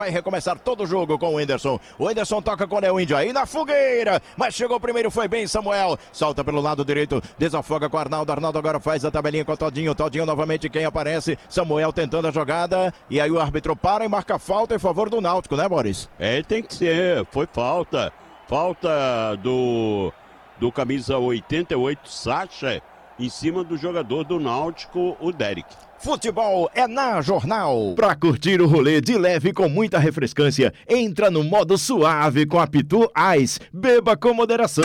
Vai recomeçar todo o jogo com o Whindersson. O Whindersson toca com o Léo Índio aí na fogueira. Mas chegou primeiro, foi bem Samuel. Salta pelo lado direito, desafoga com o Arnaldo. Arnaldo agora faz a tabelinha com o Todinho. Todinho novamente quem aparece. Samuel tentando a jogada. E aí o árbitro para e marca falta em favor do Náutico, né, Boris? Tem que ser. Foi falta. Falta do camisa 88, Sacha, em cima do jogador do Náutico, o Derek. Futebol é na Jornal. Pra curtir o rolê de leve com muita refrescância, entra no modo suave com a Pitu Ice. Beba com moderação.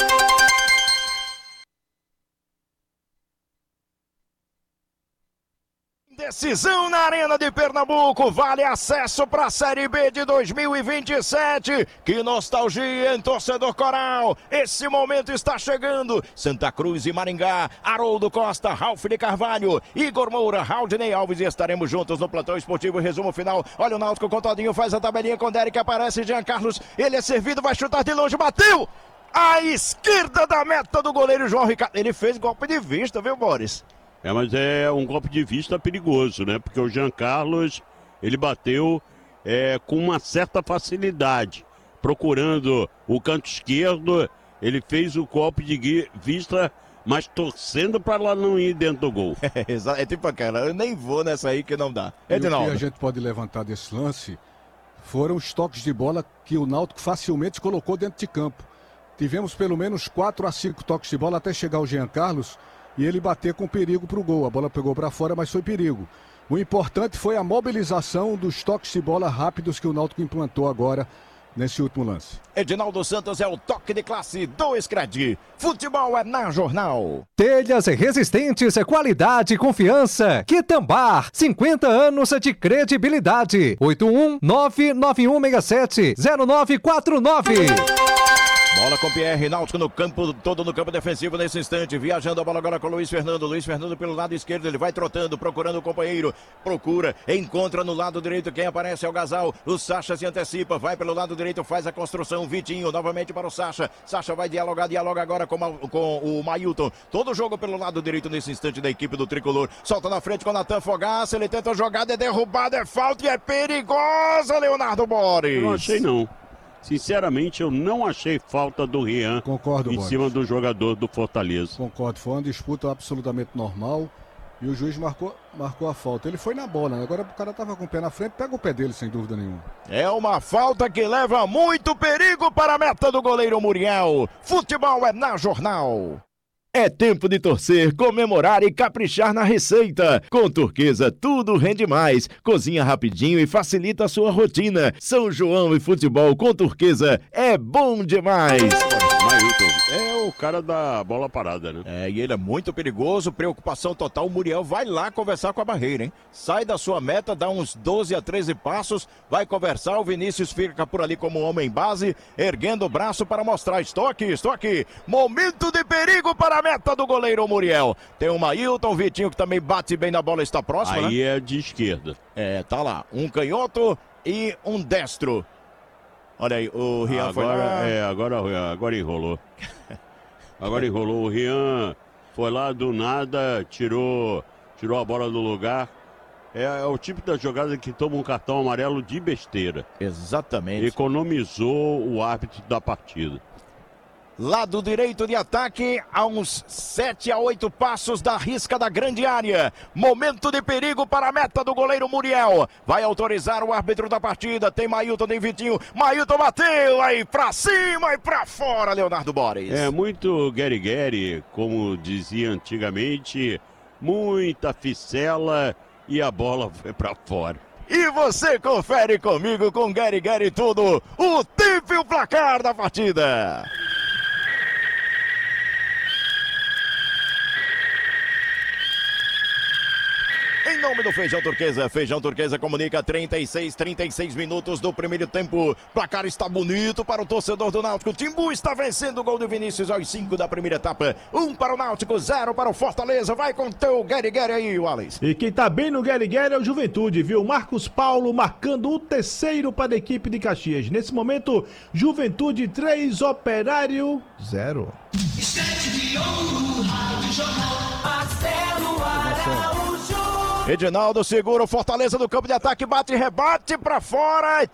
Decisão na Arena de Pernambuco, vale acesso para a Série B de 2027. Que nostalgia em torcedor coral. Esse momento está chegando. Santa Cruz e Maringá, Haroldo Costa, Ralf de Carvalho, Igor Moura, Raudinei Alves, e estaremos juntos no plantão esportivo. Resumo final. Olha o Náutico com Todinho, faz a tabelinha com Derek, aparece Jean Carlos. Ele é servido, vai chutar de longe, bateu! À esquerda da meta do goleiro João Ricardo. Ele fez golpe de vista, viu, Boris? Mas é um golpe de vista perigoso, né? Porque o Jean Carlos, ele bateu com uma certa facilidade. Procurando o canto esquerdo, ele fez o golpe de vista, mas torcendo para ela não ir dentro do gol. É tipo aquela, eu nem vou nessa aí que não dá. E o que a gente pode levantar desse lance foram os toques de bola que o Náutico facilmente colocou dentro de campo. Tivemos pelo menos 4 a 5 toques de bola até chegar o Jean Carlos e ele bater com perigo para o gol. A bola pegou para fora, mas foi perigo. O importante foi a mobilização dos toques de bola rápidos que o Náutico implantou agora nesse último lance. Edinaldo Santos é o toque de classe do Scred. Futebol é na Jornal. Telhas resistentes, qualidade e confiança. Quitambar, 50 anos de credibilidade. 81991670949. Bola com Pierre, Náutico no campo, todo no campo defensivo nesse instante, viajando a bola agora com Luiz Fernando pelo lado esquerdo, ele vai trotando, procurando o companheiro, procura, encontra no lado direito, quem aparece é o Gasal, o Sacha se antecipa, vai pelo lado direito, faz a construção, Vitinho, novamente para o Sacha vai dialoga agora com o Mailton, todo jogo pelo lado direito nesse instante da equipe do Tricolor, solta na frente com o Natan Fogaça, ele tenta a jogada, é derrubado, é falta e é perigosa, Leonardo Boris. Eu não achei não. Sinceramente, eu não achei falta do Rian em cima do jogador do Fortaleza. Concordo, foi uma disputa absolutamente normal e o juiz marcou a falta. Ele foi na bola, né? Agora o cara estava com o pé na frente, pega o pé dele sem dúvida nenhuma. É uma falta que leva muito perigo para a meta do goleiro Muriel. Futebol é na Jornal. É tempo de torcer, comemorar e caprichar na receita. Com Turquesa tudo rende mais. Cozinha rapidinho e facilita a sua rotina. São João e futebol com Turquesa é bom demais. Mailton é o cara da bola parada, né? E ele é muito perigoso, preocupação total. O Muriel vai lá conversar com a barreira, hein? Sai da sua meta, dá uns 12 a 13 passos, vai conversar. O Vinícius fica por ali como homem base, erguendo o braço para mostrar: estou aqui. Momento de perigo para a meta do goleiro Muriel. Tem o Mailton, o Vitinho que também bate bem na bola, está próximo, aí, né? É de esquerda. Tá lá, um canhoto e um destro. Olha aí, o Rian foi lá. Agora enrolou. Agora enrolou. O Rian foi lá do nada, tirou a bola do lugar. É o tipo da jogada que toma um cartão amarelo de besteira. Exatamente. Economizou o árbitro da partida. Lado direito de ataque, a uns 7 a 8 passos da risca da grande área. Momento de perigo para a meta do goleiro Muriel. Vai autorizar o árbitro da partida. Tem Mailton, tem Vitinho. Mailton bateu, aí pra cima e pra fora, Leonardo Boris. É muito gueri-gueri, como dizia antigamente. Muita ficela e a bola foi pra fora. E você confere comigo com gueri-gueri tudo. O tempo e o placar da partida. Em nome do Feijão Turquesa comunica 36 minutos do primeiro tempo. Placar está bonito para o torcedor do Náutico. Timbu está vencendo o gol do Vinícius aos 5 da primeira etapa. 1 para o Náutico, 0 para o Fortaleza. Vai com o teu gueri-gueri aí, Wallace. E quem tá bem no gueri-gueri é o Juventude, viu? Marcos Paulo marcando o terceiro para a equipe de Caxias. Nesse momento, Juventude 3, Operário 0. Edinaldo segura o Fortaleza no campo de ataque, bate, rebate pra fora,